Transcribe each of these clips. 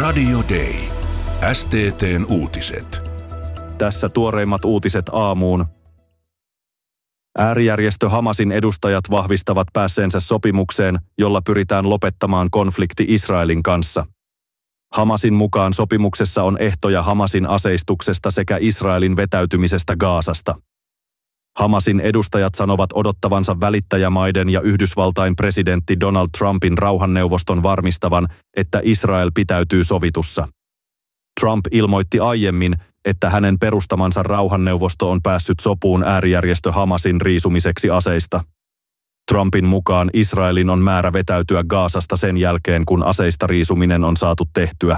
Radio Day. STT:n uutiset. Tässä tuoreimmat uutiset aamuun. Äärijärjestö Hamasin edustajat vahvistavat päässeensä sopimukseen, jolla pyritään lopettamaan konflikti Israelin kanssa. Hamasin mukaan sopimuksessa on ehtoja Hamasin aseistuksesta sekä Israelin vetäytymisestä Gazasta. Hamasin edustajat sanovat odottavansa välittäjämaiden ja Yhdysvaltain presidentti Donald Trumpin rauhanneuvoston varmistavan, että Israel pitäytyy sovitussa. Trump ilmoitti aiemmin, että hänen perustamansa rauhanneuvosto on päässyt sopuun äärijärjestö Hamasin riisumiseksi aseista. Trumpin mukaan Israelin on määrä vetäytyä Gazasta sen jälkeen, kun aseista riisuminen on saatu tehtyä.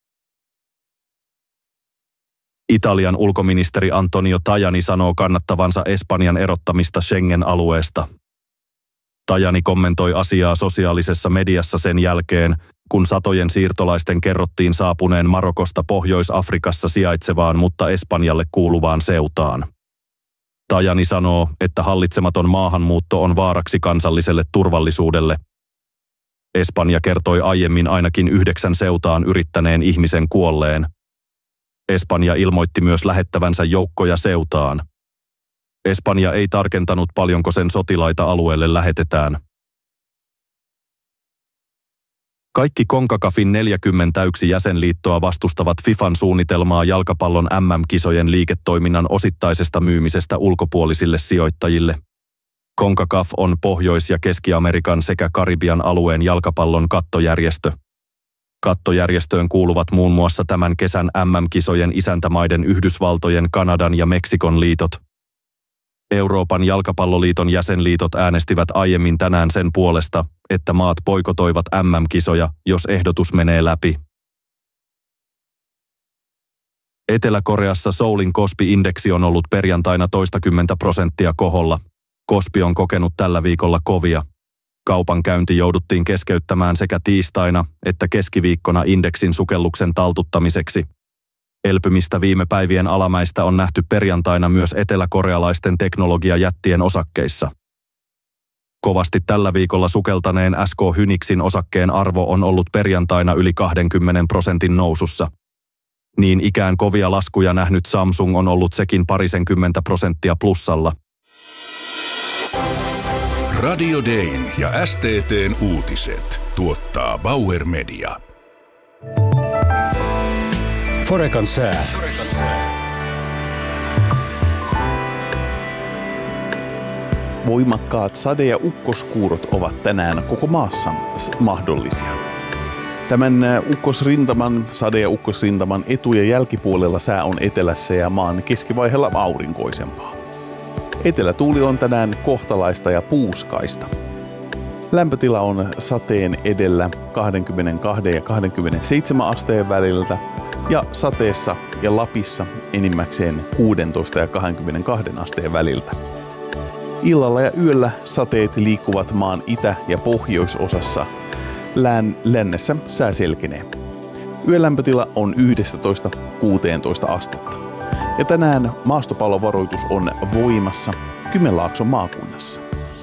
Italian ulkoministeri Antonio Tajani sanoo kannattavansa Espanjan erottamista Schengen-alueesta. Tajani kommentoi asiaa sosiaalisessa mediassa sen jälkeen, kun satojen siirtolaisten kerrottiin saapuneen Marokosta Pohjois-Afrikassa sijaitsevaan, mutta Espanjalle kuuluvaan Ceutaan. Tajani sanoo, että hallitsematon maahanmuutto on vaaraksi kansalliselle turvallisuudelle. Espanja kertoi aiemmin ainakin 9 Ceutaan yrittäneen ihmisen kuolleen. Espanja ilmoitti myös lähettävänsä joukkoja Ceutaan. Espanja ei tarkentanut, paljonko sen sotilaita alueelle lähetetään. Kaikki CONCACAFin 41 jäsenliittoa vastustavat FIFAn suunnitelmaa jalkapallon MM-kisojen liiketoiminnan osittaisesta myymisestä ulkopuolisille sijoittajille. CONCACAF on Pohjois- ja Keski-Amerikan sekä Karibian alueen jalkapallon kattojärjestö. Kattojärjestöön kuuluvat muun muassa tämän kesän MM-kisojen isäntämaiden Yhdysvaltojen, Kanadan ja Meksikon liitot. Euroopan jalkapalloliiton jäsenliitot äänestivät aiemmin tänään sen puolesta, että maat boikotoivat MM-kisoja, jos ehdotus menee läpi. Etelä-Koreassa Soulin Kospi-indeksi on ollut perjantaina toistakymmentä prosenttia koholla. Kospi on kokenut tällä viikolla kovia. Kaupankäynti jouduttiin keskeyttämään sekä tiistaina että keskiviikkona indeksin sukelluksen taltuttamiseksi. Elpymistä viime päivien alamäistä on nähty perjantaina myös eteläkorealaisten teknologiajättien osakkeissa. Kovasti tällä viikolla sukeltaneen SK Hynixin osakkeen arvo on ollut perjantaina yli 20% nousussa. Niin ikään kovia laskuja nähnyt Samsung on ollut sekin 20% plussalla. Radio Dayn ja STT:n uutiset tuottaa Bauer Media. Forecan sää. Voimakkaat sade- ja ukkoskuurot ovat tänään koko maassa mahdollisia. Tämän sade- ja ukkosrintaman etu- ja jälkipuolella sää on etelässä ja maan keskivaiheella aurinkoisempaa. Etelätuuli on tänään kohtalaista ja puuskaista. Lämpötila on sateen edellä 22 ja 27 asteen väliltä ja sateessa ja Lapissa enimmäkseen 16 ja 22 asteen väliltä. Illalla ja yöllä sateet liikkuvat maan itä- ja pohjoisosassa. Lännessä sää selkenee. Yölämpötila on 11–16 astetta. Ja tänään maastopallovaroitus on voimassa Kymenlaakson maakunnassa.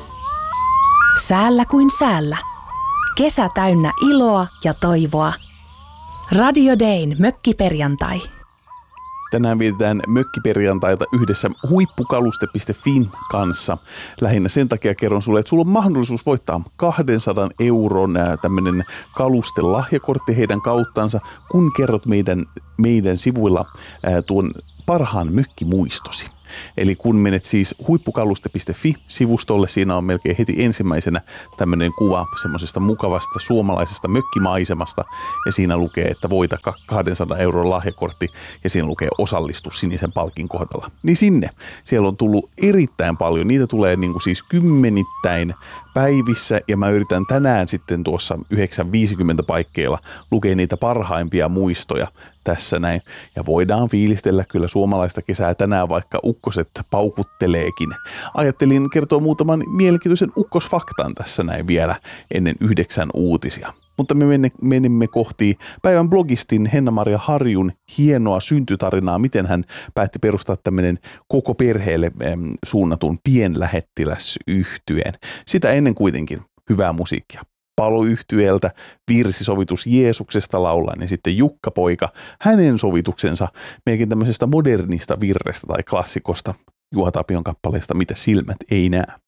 Säällä kuin säällä. Kesä täynnä iloa ja toivoa. Radio Dayn mökkiperjantai. Tänään vietetään mökkiperjantaita yhdessä huippukaluste.fin kanssa. Lähinnä sen takia kerron sulle, että sulla on mahdollisuus voittaa 200 euron tämmöinen kalustelahjakortti heidän kauttansa, kun kerrot meidän sivuilla tuon parhaan mökkimuistosi. Eli kun menet siis huippukaluste.fi-sivustolle, siinä on melkein heti ensimmäisenä tämmöinen kuva semmoisesta mukavasta suomalaisesta mökkimaisemasta. Ja siinä lukee, että voita 200 euron lahjakortti ja siinä lukee osallistu sinisen palkin kohdalla. Niin sinne. Siellä on tullut erittäin paljon. Niitä tulee niin kuin siis kymmenittäin päivissä ja mä yritän tänään sitten tuossa 9.50 paikkeilla lukea niitä parhaimpia muistoja tässä näin. Ja voidaan fiilistellä kyllä suomalaista kesää tänään, vaikka ukkoset paukutteleekin. Ajattelin kertoa muutaman mielenkiintoisen ukkosfaktan tässä näin vielä ennen 9 uutisia. Mutta me menemme kohti päivän blogistin Henna-Maria Harjun hienoa syntytarinaa, miten hän päätti perustaa tämmöinen koko perheelle suunnatun pienlähettiläsyhtyeen. Sitä ennen kuitenkin hyvää musiikkia. paloyhtyeeltä virsisovitus Jeesuksesta laulaa, niin sitten Jukka-poika, hänen sovituksensa melkein tämmöisestä modernista virrestä tai klassikosta Juha Tapion kappaleesta Mitä silmät ei näe.